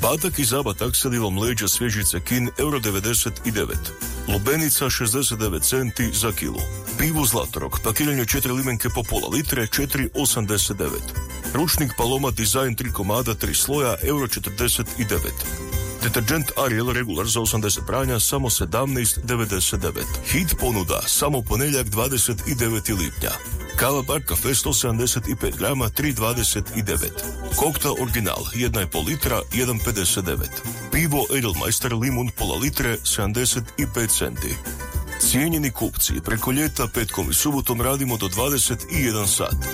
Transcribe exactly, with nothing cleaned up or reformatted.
Batak i zabatak sa dilom leđa svježice kin euro devedeset devet. Lubenica šezdeset devet centi za kilu. Pivo Zlatorog, pakiranje četiri limenke po pola litre, četiri osamdeset devet. Ručnik Paloma Design tri komada, tri sloja, euro četrdeset devet. Deterđent Ariel Regular za osamdeset pranja, samo sedamnaest devedeset devet. Hit ponuda, samo ponedjeljak dvadeset deveti lipnja. Kava Bar Cafe sto sedamdeset pet grama, tri dvadeset devet. Kokta Original, jedna i pol litra, jedan pedeset devet. Pivo Edelmeister Limun pola litre, sedamdeset pet centi. Cijenjeni kupci, preko ljeta, petkom i subotom radimo do dvadeset jedan sat.